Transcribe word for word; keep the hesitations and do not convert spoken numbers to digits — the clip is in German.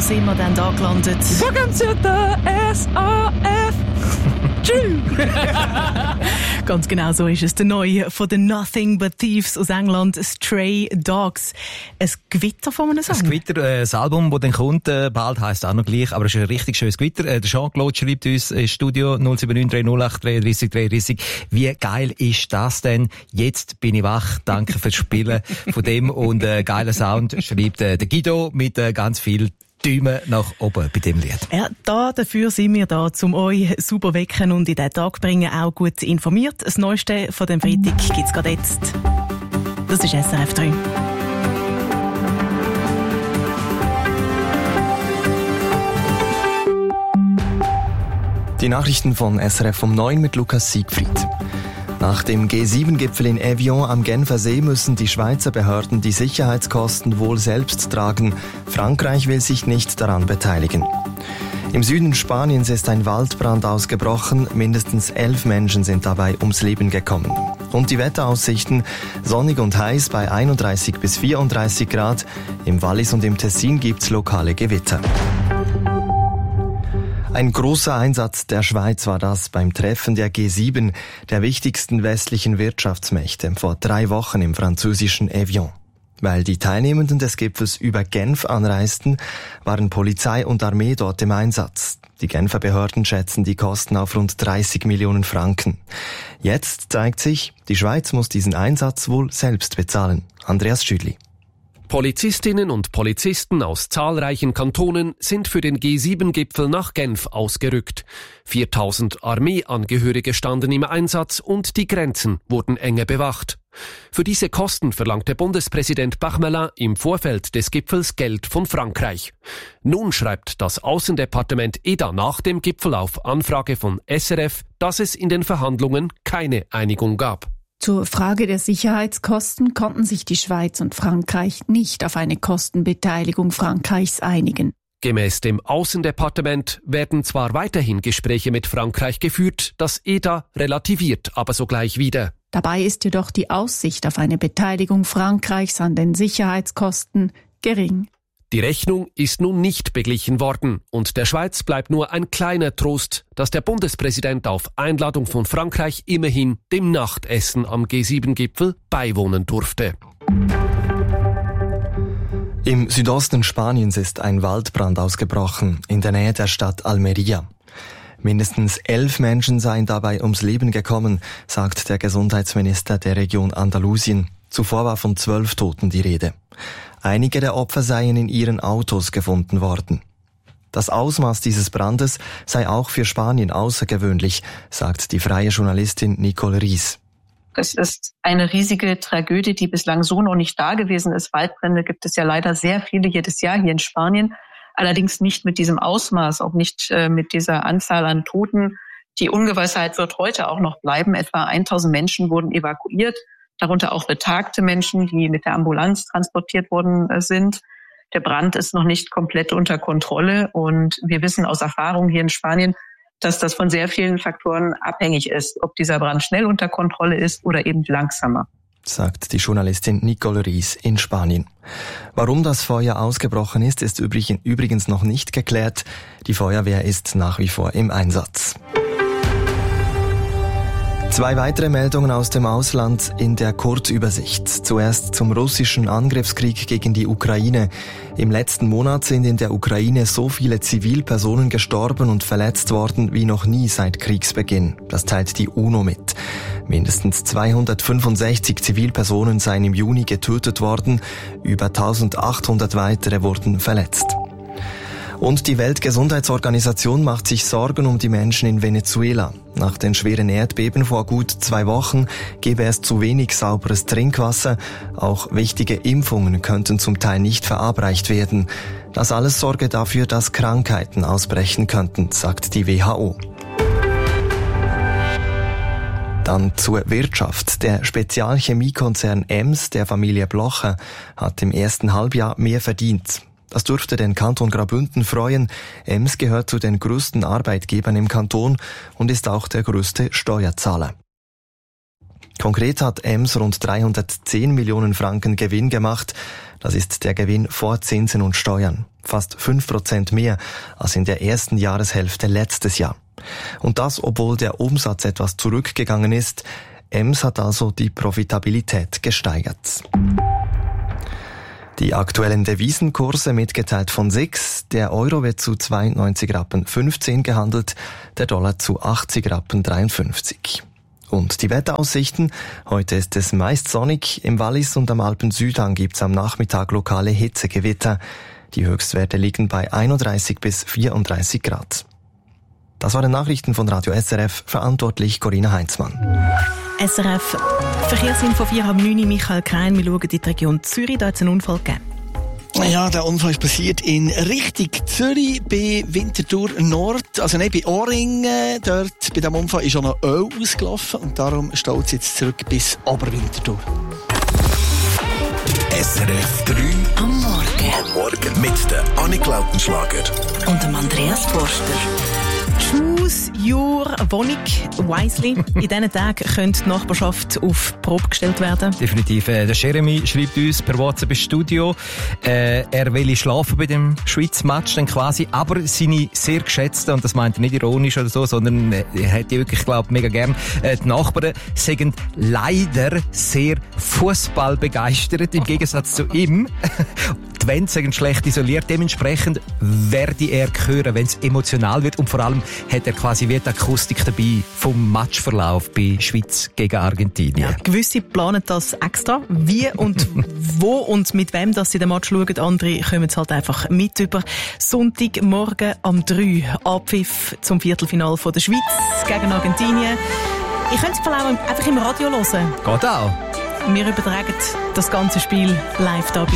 sind wir dann da gelandet? Welcome to the S A F. Tschüss. Ganz genau so ist es. Der neue von den Nothing But Thieves aus England, Stray Dogs. Ein Gewitter von einem Song. Ein Gewitter, äh, das Album, das dann kommt, äh, bald heisst auch noch gleich, aber es ist ein richtig schönes Gewitter. Äh, der Jean-Claude schreibt uns ins Studio null sieben neun drei null acht drei drei drei drei. Wie geil ist das denn? Jetzt bin ich wach. Danke fürs Spielen von dem und äh, geiler Sound, schreibt äh, der Guido mit äh, ganz viel Daumen nach oben bei dem Lied. Ja, da, dafür sind wir da, um euch super wecken und in den Tag bringen, auch gut informiert. Das Neueste von dem Freitag gibt's gerade jetzt. Das ist S R F drei. Die Nachrichten von S R F um neun mit Lukas Siegfried. Nach dem G sieben Gipfel in Evian am Genfer See müssen die Schweizer Behörden die Sicherheitskosten wohl selbst tragen. Frankreich will sich nicht daran beteiligen. Im Süden Spaniens ist ein Waldbrand ausgebrochen. Mindestens elf Menschen sind dabei ums Leben gekommen. Und die Wetteraussichten: sonnig und heiß bei einunddreißig bis vierunddreißig Grad. Im Wallis und im Tessin gibt's lokale Gewitter. Ein großer Einsatz der Schweiz war das beim Treffen der G sieben, der wichtigsten westlichen Wirtschaftsmächte, vor drei Wochen im französischen Evian. Weil die Teilnehmenden des Gipfels über Genf anreisten, waren Polizei und Armee dort im Einsatz. Die Genfer Behörden schätzen die Kosten auf rund dreißig Millionen Franken. Jetzt zeigt sich, die Schweiz muss diesen Einsatz wohl selbst bezahlen. Andreas Schüdli. Polizistinnen und Polizisten aus zahlreichen Kantonen sind für den G sieben Gipfel nach Genf ausgerückt. viertausend Armeeangehörige standen im Einsatz und die Grenzen wurden enge bewacht. Für diese Kosten verlangte Bundespräsident Bachmelin im Vorfeld des Gipfels Geld von Frankreich. Nun schreibt das Außendepartement E D A nach dem Gipfel auf Anfrage von S R F, dass es in den Verhandlungen keine Einigung gab. Zur Frage der Sicherheitskosten konnten sich die Schweiz und Frankreich nicht auf eine Kostenbeteiligung Frankreichs einigen. Gemäß dem Außendepartement werden zwar weiterhin Gespräche mit Frankreich geführt, das E D A relativiert aber sogleich wieder. Dabei ist jedoch die Aussicht auf eine Beteiligung Frankreichs an den Sicherheitskosten gering. Die Rechnung ist nun nicht beglichen worden und der Schweiz bleibt nur ein kleiner Trost, dass der Bundespräsident auf Einladung von Frankreich immerhin dem Nachtessen am G sieben Gipfel beiwohnen durfte. Im Südosten Spaniens ist ein Waldbrand ausgebrochen, in der Nähe der Stadt Almería. Mindestens elf Menschen seien dabei ums Leben gekommen, sagt der Gesundheitsminister der Region Andalusien. Zuvor war von zwölf Toten die Rede. Einige der Opfer seien in ihren Autos gefunden worden. Das Ausmaß dieses Brandes sei auch für Spanien außergewöhnlich, sagt die freie Journalistin Nicole Ries. Es ist eine riesige Tragödie, die bislang so noch nicht da gewesen ist. Waldbrände gibt es ja leider sehr viele jedes Jahr hier in Spanien. Allerdings nicht mit diesem Ausmaß, auch nicht äh, mit dieser Anzahl an Toten. Die Ungewissheit wird heute auch noch bleiben. Etwa tausend Menschen wurden evakuiert, darunter auch betagte Menschen, die mit der Ambulanz transportiert worden äh, sind. Der Brand ist noch nicht komplett unter Kontrolle und wir wissen aus Erfahrung hier in Spanien, dass das von sehr vielen Faktoren abhängig ist, ob dieser Brand schnell unter Kontrolle ist oder eben langsamer, sagt die Journalistin Nicole Ries in Spanien. Warum das Feuer ausgebrochen ist, ist übrigens noch nicht geklärt. Die Feuerwehr ist nach wie vor im Einsatz. Zwei weitere Meldungen aus dem Ausland in der Kurzübersicht. Zuerst zum russischen Angriffskrieg gegen die Ukraine. Im letzten Monat sind in der Ukraine so viele Zivilpersonen gestorben und verletzt worden wie noch nie seit Kriegsbeginn. Das teilt die UNO mit. Mindestens zweihundertfünfundsechzig Zivilpersonen seien im Juni getötet worden. Über eintausendachthundert weitere wurden verletzt. Und die Weltgesundheitsorganisation macht sich Sorgen um die Menschen in Venezuela. Nach den schweren Erdbeben vor gut zwei Wochen gebe es zu wenig sauberes Trinkwasser. Auch wichtige Impfungen könnten zum Teil nicht verabreicht werden. Das alles sorge dafür, dass Krankheiten ausbrechen könnten, sagt die W H O. Dann zur Wirtschaft. Der Spezialchemiekonzern E M S der Familie Blocher hat im ersten Halbjahr mehr verdient. Das dürfte den Kanton Graubünden freuen. E M S gehört zu den größten Arbeitgebern im Kanton und ist auch der größte Steuerzahler. Konkret hat Ems rund dreihundertzehn Millionen Franken Gewinn gemacht. Das ist der Gewinn vor Zinsen und Steuern. Fast fünf Prozent mehr als in der ersten Jahreshälfte letztes Jahr. Und das, obwohl der Umsatz etwas zurückgegangen ist. Ems hat also die Profitabilität gesteigert. Die aktuellen Devisenkurse mitgeteilt von S I X. Der Euro wird zu zweiundneunzig Rappen fünfzehn gehandelt, der Dollar zu achtzig Rappen dreiundfünfzig. Und die Wetteraussichten? Heute ist es meist sonnig. Im Wallis und am Alpensüdhang gibt's am Nachmittag lokale Hitzegewitter. Die Höchstwerte liegen bei einunddreißig bis vierunddreißig Grad. Das waren Nachrichten von Radio S R F, verantwortlich Corinna Heinzmann. S R F Verkehrsinfo vier halb neun, Michael Krein. Wir schauen in die Region Zürich, da hat es einen Unfall gegeben. Ja, der Unfall ist passiert in Richtung Zürich bei Winterthur Nord, also nicht bei Oringen. Dort bei diesem Unfall ist auch noch Öl ausgelaufen und darum staut es jetzt zurück bis Oberwinterthur. S R F drei am Morgen. Am Morgen mit der Annik Lautenschlager Und dem Andreas Forster. Haus, Jahr, Wohnung, Wisely. In diesen Tagen könnte die Nachbarschaft auf Probe gestellt werden. Definitiv. Der Jeremy schreibt uns per WhatsApp ins Studio, äh, er will schlafen bei dem Schweiz-Match dann quasi, aber seine sehr geschätzten, und das meint er nicht ironisch oder so, sondern er hätte wirklich, glaube ich, mega gern, äh, die Nachbarn sagen leider sehr Fußball begeistert, im Gegensatz zu ihm. Die Wände sind schlecht isoliert, dementsprechend werde er hören, wenn es emotional wird, und vor allem hat er quasi wie die Akustik dabei vom Matchverlauf bei Schweiz gegen Argentinien. Ja, gewisse planen das extra. Wie und wo und mit wem dass sie den Match schauen, andere kommen es halt einfach mit über. Sonntagmorgen am drei Abpfiff zum Viertelfinale von der Schweiz gegen Argentinien. Ich könnte es auch einfach im Radio hören. Geht auch. Wir übertragen das ganze Spiel live da.